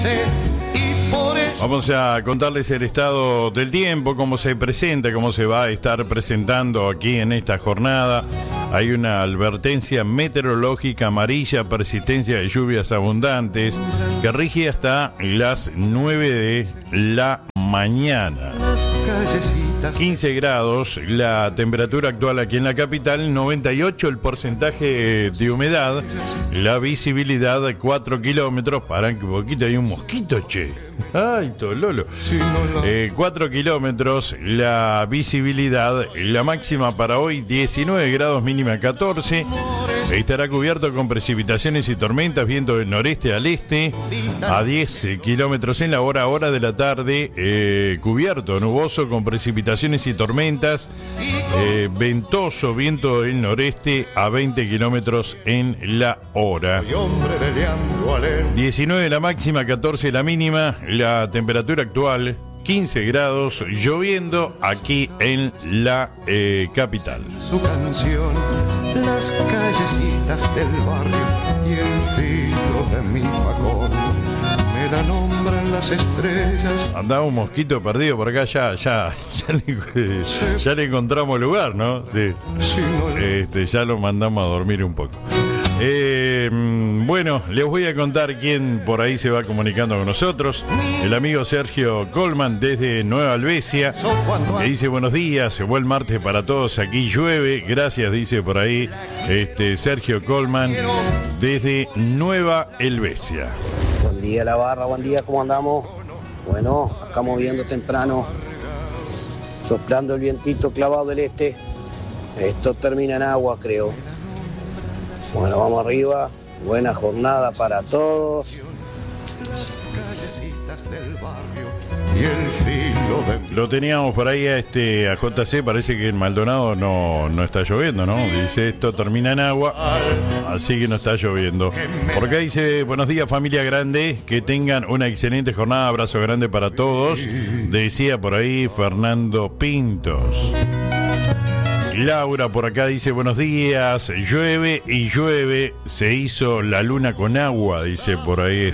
Vamos a contarles el estado del tiempo, cómo se presenta, cómo se va a estar presentando aquí en esta jornada. Hay una advertencia meteorológica amarilla, persistencia de lluvias abundantes, que rige hasta las 9 de la mañana. 15 grados, la temperatura actual aquí en la capital, 98 el porcentaje de humedad, la visibilidad de 4 kilómetros, paran que un poquito hay un mosquito, che. Ay, tololo. 4 kilómetros, la visibilidad, la máxima para hoy 19 grados, mínima 14. Estará cubierto con precipitaciones y tormentas, viento del noreste al este a 10 kilómetros en la hora de la tarde, cubierto, nuboso con precipitaciones y tormentas, ventoso, viento del noreste a 20 kilómetros en la hora. 19 la máxima, 14 la mínima, la temperatura actual 15 grados, lloviendo aquí en la capital. Su canción, las callecitas del barrio y el filo de mi facón me la nombran las estrellas. Andaba un mosquito perdido por acá, ya le encontramos lugar, ¿no? Sí. Ya lo mandamos a dormir un poco. Bueno, les voy a contar quién por ahí se va comunicando con nosotros. El amigo Sergio Colman desde Nueva Helvecia, que dice buenos días, buen martes para todos, aquí llueve, gracias, dice por ahí Sergio Colman desde Nueva Helvecia. Buen día la barra, buen día, ¿cómo andamos? Bueno, acá moviendo temprano, soplando el vientito clavado del este. Esto termina en agua, creo. Bueno, vamos arriba. Buena jornada para todos. Lo teníamos por ahí a JC, parece que en Maldonado no está lloviendo, ¿no? Dice esto termina en agua, así que no está lloviendo. Por acá dice, buenos días familia grande, que tengan una excelente jornada, abrazo grande para todos. Decía por ahí Fernando Pintos. Laura por acá dice buenos días, llueve y llueve, se hizo la luna con agua, dice por ahí